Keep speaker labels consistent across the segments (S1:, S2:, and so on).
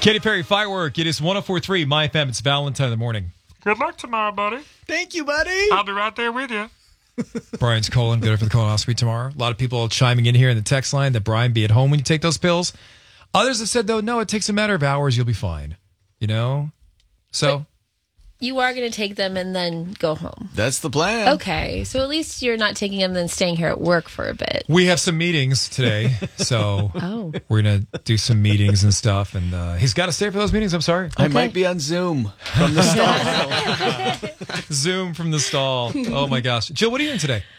S1: Katy Perry, Firework. It is 104.3 My FM. It's Valentine in the morning.
S2: Good luck tomorrow, buddy.
S3: Thank you, buddy.
S2: I'll be right there with you.
S1: Brian's colon, good for the colonoscopy tomorrow. A lot of people chiming in here in the text line that Brian be at home when you take those pills. Others have said, though, no, it takes a matter of hours. You'll be fine. You know? So...
S4: You are going to take them and then go home.
S3: That's the plan.
S4: Okay. So at least you're not taking them and then staying here at work for a bit.
S1: We have some meetings today. So we're going to do some meetings and stuff. And he's got to stay for those meetings. I'm sorry.
S3: I might be on Zoom from the stall.
S1: Zoom from the stall. Oh, my gosh. Jill, what are you doing today?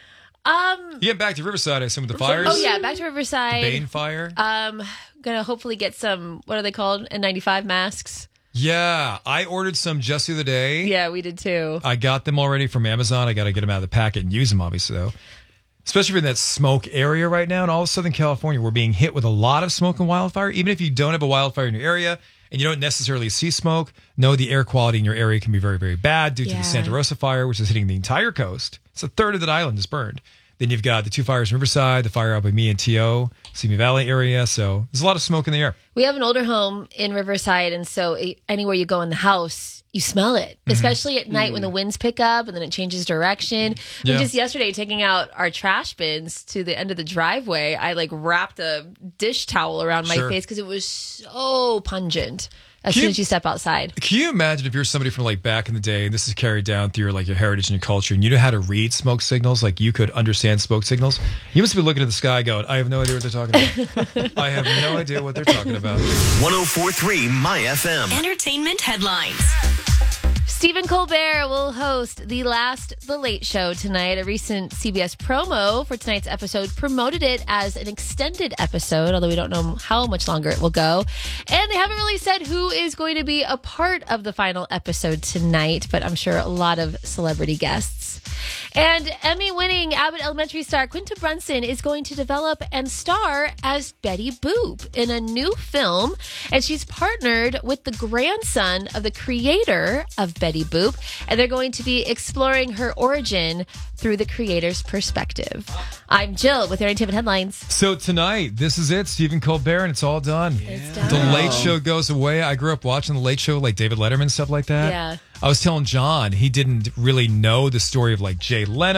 S1: You get back to Riverside, I assume, with the fires?
S4: Oh, yeah. Back to Riverside.
S1: The Bane fire?
S4: Going to hopefully get some, what are they called? N95 masks.
S1: Yeah, I ordered some just the other day.
S4: Yeah, we did too.
S1: I got them already from Amazon. I got to get them out of the packet and use them, obviously, though. Especially in that smoke area right now in all of Southern California. We're being hit with a lot of smoke and wildfire. Even if you don't have a wildfire in your area and you don't necessarily see smoke, know the air quality in your area can be very, very bad due to the Santa Rosa fire, which is hitting the entire coast. It's a third of that island is burned. Then you've got the two fires in Riverside, the fire out by me and T.O., Simi Valley area. So there's a lot of smoke in the air.
S4: We have an older home in Riverside, and so anywhere you go in the house, you smell it, especially at night when the winds pick up and then it changes direction.
S1: Yeah.
S4: We just yesterday taking out our trash bins to the end of the driveway, I wrapped a dish towel around my face because it was so pungent. As soon as you step outside.
S1: Can you imagine if you're somebody from back in the day, and this is carried down through your heritage and your culture, and you know how to read smoke signals, you could understand smoke signals? You must be looking at the sky going, I have no idea what they're talking about. I have no idea what they're talking about.
S5: 104.3 My FM.
S6: Entertainment headlines.
S4: Stephen Colbert will host The Late Show tonight. A recent CBS promo for tonight's episode promoted it as an extended episode, although we don't know how much longer it will go. And they haven't really said who is going to be a part of the final episode tonight, but I'm sure a lot of celebrity guests. And Emmy-winning Abbott Elementary star Quinta Brunson is going to develop and star as Betty Boop in a new film. And she's partnered with the grandson of the creator of Betty Boop. And they're going to be exploring her origin through the creator's perspective. I'm Jill with your Entertainment Headlines.
S1: So tonight, this is it. Stephen Colbert, and it's all done.
S4: It's done.
S1: The Late Show goes away. I grew up watching The Late Show, like David Letterman, stuff like that.
S4: Yeah.
S1: I was telling John he didn't really know the story of Jay Leno.